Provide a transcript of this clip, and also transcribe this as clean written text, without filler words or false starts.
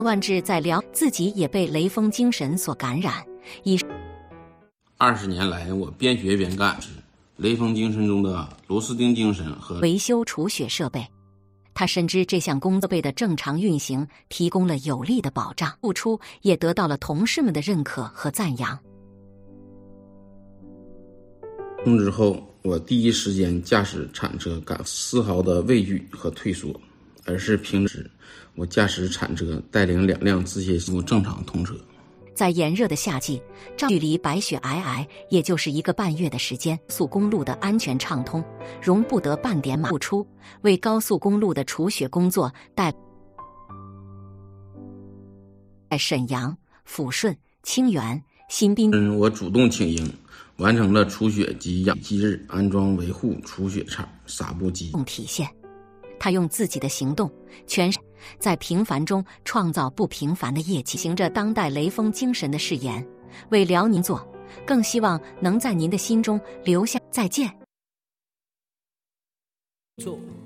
万志在聊自己也被雷锋精神所感染，以 20年来，我边学边干，雷锋精神中的螺丝钉精神和维修除雪设备。他深知这项工作备的正常运行提供了有力的保障，付出也得到了同事们的认可和赞扬。 通知后，我第一时间驾驶铲车，感丝毫的畏惧和退缩，而是平时我驾驶铲车，带领2辆自卸机正常通车。 在炎热的夏季，距离白雪皑皑，也就是1个半月的时间。速公路的安全畅通，容不得半点马出，为高速公路的除雪工作在沈阳、抚顺、清源、新宾， 我主动请缨，完成了除雪及养机日安装维护除雪场撒布机。 体现他用自己的行动全在平凡中创造不平凡的业绩，行着当代雷锋精神的誓言，为辽宁做，更希望能在您的心中留下。再见。 做